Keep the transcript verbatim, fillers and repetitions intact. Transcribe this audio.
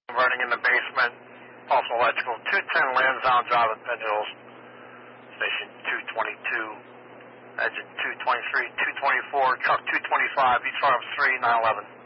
Running in the basement, also electrical, two ten Lansdowne Drive at Penn Hills, station two twenty-two, engine two twenty-three, two twenty-four, truck two twenty-five, each arm three, nine eleven.